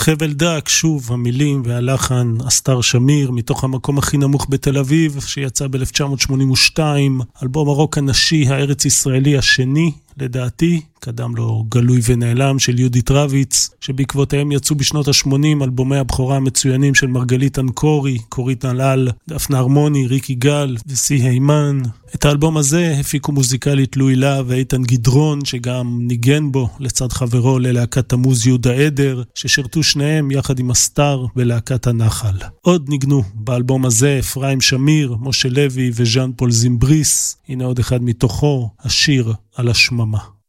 חבל דק, שוב, המילים והלחן אסתר שמיר, מתוך המקום הכי נמוך בתל אביב, שיצא ב-1982, אלבום הרוק הנשי הארץ ישראלי השני, לדעתי, קדם לו גלוי ונעלם של יהודית רביץ, שבעקבותיהם יצאו בשנות ה-80 אלבומי הבכורה המצוינים של מרגלית אנקורי, קורית נלל, דפנה הרמוני, ריקי גל וסי הימן. את האלבום הזה הפיקו מוזיקלית לואי להב ואיתן גדרון, שגם ניגן בו לצד חברו ללהקת תמוז יהודה עדר, ששרתו שניהם יחד עם אסתר בלהקת הנחל. עוד ניגנו באלבום הזה אפרים שמיר, משה לוי וז'אן פול זימבריס. הנה עוד אחד מתוכו, השיר על השממה.